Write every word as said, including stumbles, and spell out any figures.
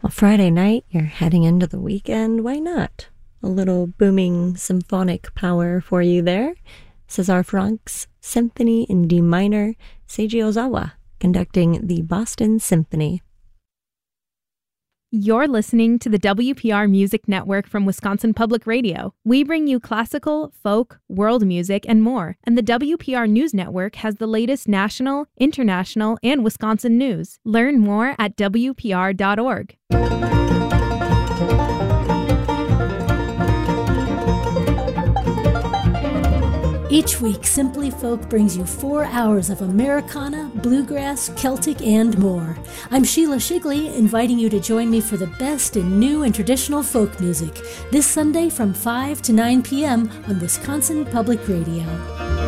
Well, Friday night, you're heading into the weekend. Why not? A little booming symphonic power for you there. César Franck's Symphony in D minor, Seiji Ozawa conducting the Boston Symphony. You're listening to the W P R Music Network from Wisconsin Public Radio. We bring you classical, folk, world music, and more. And the W P R News Network has the latest national, international, and Wisconsin news. Learn more at W P R dot org. Each week, Simply Folk brings you four hours of Americana, bluegrass, Celtic, and more. I'm Sheila Shigley, inviting you to join me for the best in new and traditional folk music this Sunday from five to nine p.m. on Wisconsin Public Radio.